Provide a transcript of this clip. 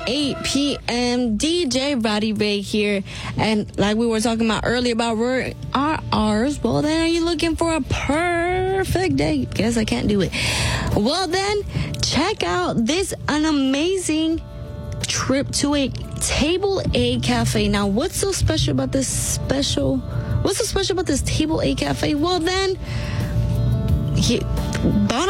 8 p.m. DJ Roddy Ray here. And like we were talking about earlier about RRs, well, then are you looking for a perfect date? Guess I can't do it. Well, then check out an amazing trip to a Table A Cafe. Now, what's so special about this Table A Cafe? Well, then, bottom